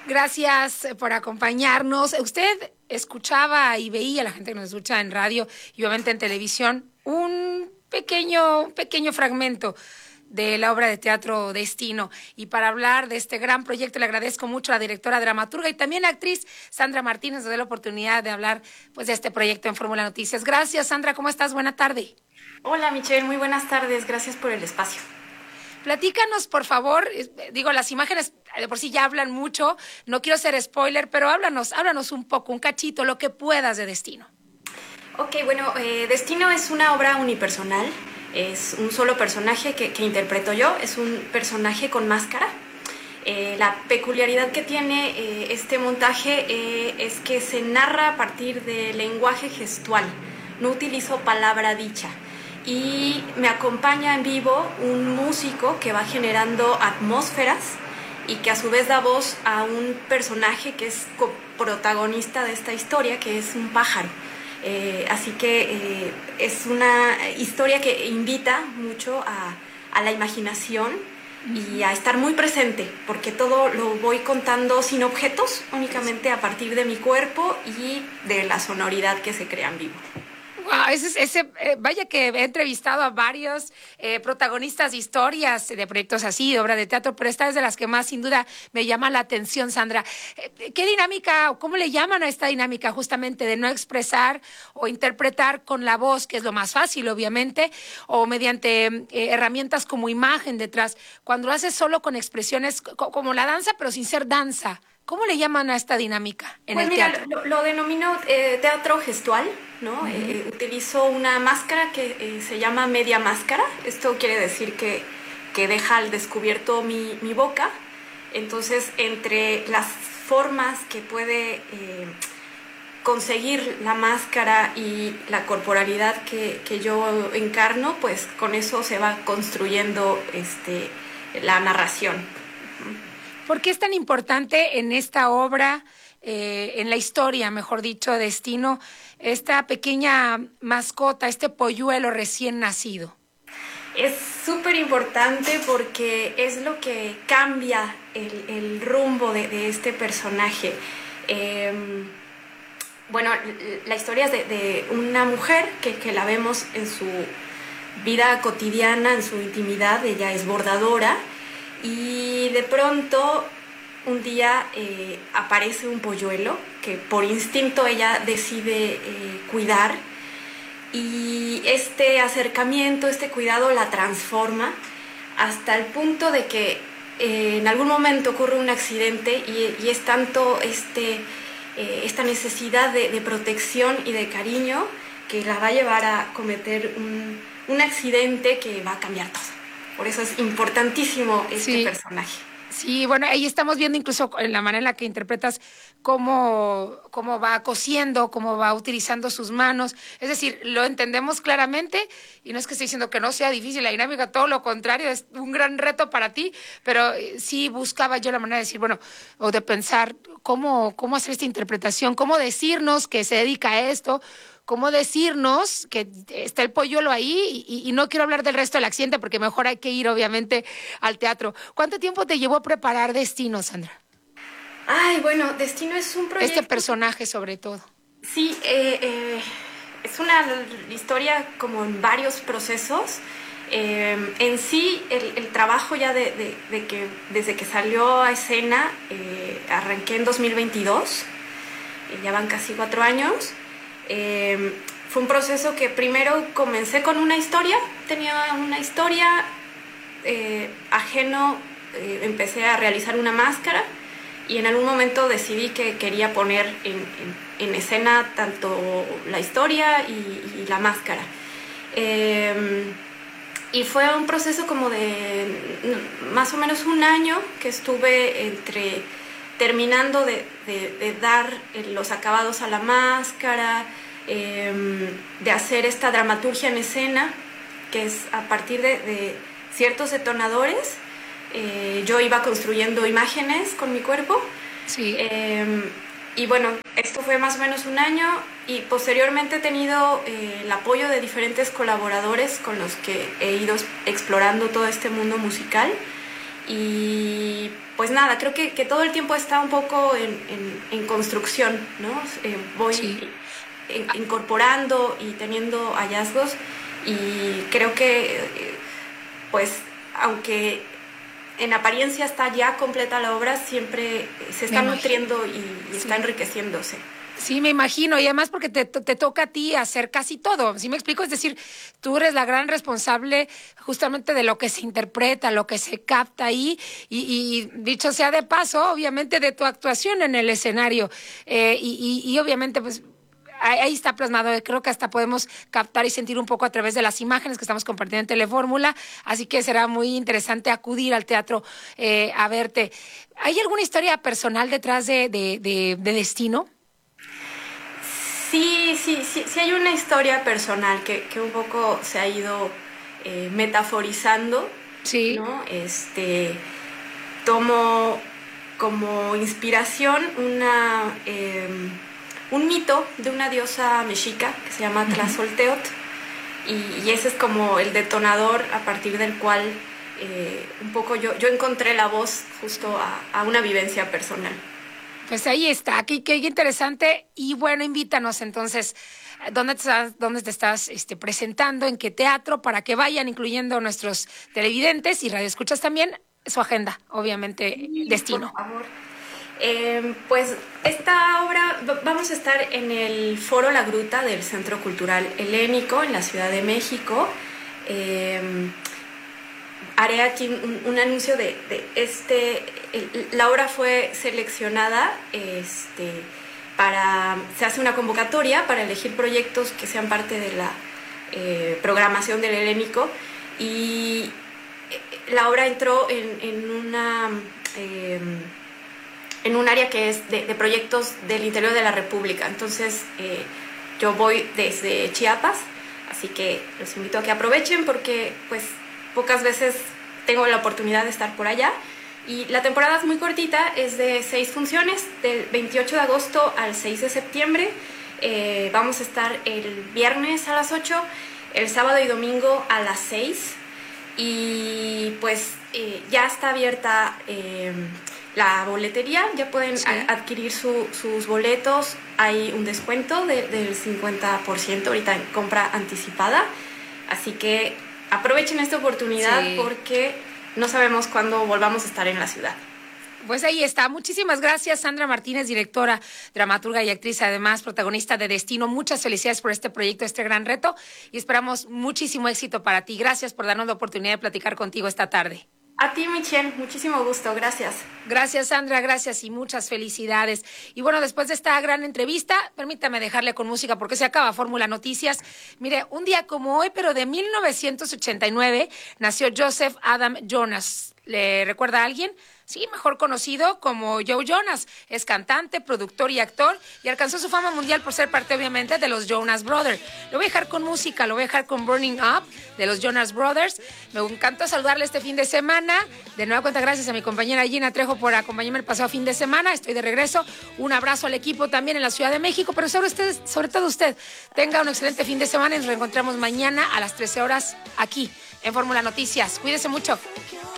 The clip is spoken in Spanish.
Gracias por acompañarnos. Usted escuchaba y veía, la gente que nos escucha en radio y obviamente en televisión, un pequeño fragmento de la obra de teatro Destino. Y para hablar de este gran proyecto le agradezco mucho a la directora, dramaturga y también actriz Sandra Martínez, nos dio la oportunidad de hablar de este proyecto en Fórmula Noticias. Gracias, Sandra, ¿cómo estás? Buena tarde. Hola, Michelle, muy buenas tardes, gracias por el espacio. Platícanos, por favor, las imágenes de por sí ya hablan mucho, no quiero ser spoiler, pero háblanos un poco, un cachito, lo que puedas de Destino. Ok, bueno, Destino es una obra unipersonal, es un solo personaje que interpreto yo, es un personaje con máscara. La peculiaridad que tiene este montaje es que se narra a partir de lenguaje gestual, no utilizo palabra dicha. Y me acompaña en vivo un músico que va generando atmósferas y que a su vez da voz a un personaje que es coprotagonista de esta historia, que es un pájaro. Así que es una historia que invita mucho a la imaginación y a estar muy presente, porque todo lo voy contando sin objetos, únicamente a partir de mi cuerpo y de la sonoridad que se crea en vivo. Wow, vaya que he entrevistado a varios protagonistas de historias, de proyectos así, de obra de teatro, pero esta es de las que más sin duda me llama la atención, Sandra. ¿Qué dinámica, o cómo le llaman a esta dinámica justamente de no expresar o interpretar con la voz, que es lo más fácil, obviamente, o mediante herramientas como imagen detrás, cuando lo haces solo con expresiones como la danza, pero sin ser danza? ¿Cómo le llaman a esta dinámica en el teatro? Lo denomino teatro gestual, ¿no? Utilizo una máscara que se llama media máscara. Esto quiere decir que deja al descubierto mi boca. Entonces, entre las formas que puede conseguir la máscara y la corporalidad que yo encarno, pues con eso se va construyendo la narración. ¿Por qué es tan importante en esta obra, en la historia, mejor dicho, Destino, esta pequeña mascota, este polluelo recién nacido? Es súper importante porque es lo que cambia el rumbo de este personaje. Bueno, la historia es de una mujer que la vemos en su vida cotidiana, en su intimidad. Ella es bordadora. Y de pronto un día aparece un polluelo que por instinto ella decide cuidar, y este acercamiento, este cuidado la transforma hasta el punto de que en algún momento ocurre un accidente y es tanto esta necesidad de protección y de cariño que la va a llevar a cometer un accidente que va a cambiar todo. Por eso es importantísimo este personaje. Sí, bueno, ahí estamos viendo incluso en la manera en la que interpretas cómo va cosiendo, cómo va utilizando sus manos. Es decir, lo entendemos claramente y no es que esté diciendo que no sea difícil la dinámica, todo lo contrario, es un gran reto para ti, pero sí buscaba yo la manera de decir, bueno, o de pensar cómo hacer esta interpretación, cómo decirnos que se dedica a esto, cómo decirnos que está el polluelo ahí y no quiero hablar del resto del accidente porque mejor hay que ir obviamente al teatro. ¿Cuánto tiempo te llevó a preparar Destino, Sandra? Ay, bueno, Destino es un proyecto... Este personaje sobre todo. Sí, es una historia como en varios procesos. En sí, el trabajo ya desde que salió a escena, arranqué en 2022, ya van casi 4 años. Fue un proceso que primero comencé con una historia, tenía una historia ajeno, empecé a realizar una máscara y en algún momento decidí que quería poner en escena tanto la historia y la máscara. Y fue un proceso como de más o menos un año que estuve terminando de dar los acabados a la máscara, de hacer esta dramaturgia en escena, que es a partir de ciertos detonadores. Yo iba construyendo imágenes con mi cuerpo. Sí. Y bueno, esto fue más o menos un año y posteriormente he tenido el apoyo de diferentes colaboradores con los que he ido explorando todo este mundo musical. Y pues nada, creo que todo el tiempo está un poco en construcción, ¿no? Voy incorporando y teniendo hallazgos, y creo que, pues, aunque en apariencia está ya completa la obra, siempre se está nutriendo y está enriqueciéndose. Sí, me imagino, y además porque te toca a ti hacer casi todo, ¿sí me explico? Es decir, tú eres la gran responsable justamente de lo que se interpreta, lo que se capta ahí, y dicho sea de paso, obviamente de tu actuación en el escenario, y obviamente pues ahí está plasmado. Creo que hasta podemos captar y sentir un poco a través de las imágenes que estamos compartiendo en Telefórmula, así que será muy interesante acudir al teatro a verte. ¿Hay alguna historia personal detrás de Destino? Sí hay una historia personal que un poco se ha ido metaforizando, sí, ¿no? Tomo como inspiración un mito de una diosa mexica que se llama Tlazolteotl, y ese es como el detonador a partir del cual un poco yo encontré la voz justo a una vivencia personal. Pues ahí está, qué interesante. Y bueno, invítanos entonces, ¿dónde te estás presentando? ¿En qué teatro? Para que vayan incluyendo nuestros televidentes y radioescuchas también su agenda, obviamente, Destino. Por favor. Pues esta obra, vamos a estar en el Foro La Gruta del Centro Cultural Helénico en la Ciudad de México. Haré aquí un anuncio de la obra fue seleccionada se hace una convocatoria para elegir proyectos que sean parte de la programación del Helénico, y la obra entró en un área que es de proyectos del interior de la República. Entonces yo voy desde Chiapas, así que los invito a que aprovechen, porque pues pocas veces tengo la oportunidad de estar por allá, y la temporada es muy cortita, es de 6 funciones, del 28 de agosto al 6 de septiembre. Vamos a estar el viernes a las 8, el sábado y domingo a las 6, y pues ya está abierta la boletería, ya pueden adquirir sus boletos. Hay un descuento del 50% ahorita en compra anticipada, así que aprovechen esta oportunidad, porque no sabemos cuándo volvamos a estar en la ciudad. Pues ahí está. Muchísimas gracias, Sandra Martínez, directora, dramaturga y actriz, además protagonista de Destino. Muchas felicidades por este proyecto, este gran reto, y esperamos muchísimo éxito para ti. Gracias por darnos la oportunidad de platicar contigo esta tarde. A ti, Michelle, muchísimo gusto, gracias. Gracias, Sandra, gracias y muchas felicidades. Y bueno, después de esta gran entrevista, permítame dejarle con música porque se acaba Fórmula Noticias. Mire, un día como hoy, pero de 1989, nació Joseph Adam Jonas. ¿Le recuerda a alguien? Sí, mejor conocido como Joe Jonas. Es cantante, productor y actor, y alcanzó su fama mundial por ser parte, obviamente, de los Jonas Brothers. Lo voy a dejar con música, lo voy a dejar con Burning Up, de los Jonas Brothers. Me encantó saludarle este fin de semana. De nueva cuenta, gracias a mi compañera Gina Trejo por acompañarme el pasado fin de semana. Estoy de regreso. Un abrazo al equipo también en la Ciudad de México, pero sobre todo usted, tenga un excelente fin de semana y nos reencontramos mañana a las 13 horas aquí en Fórmula Noticias. Cuídese mucho.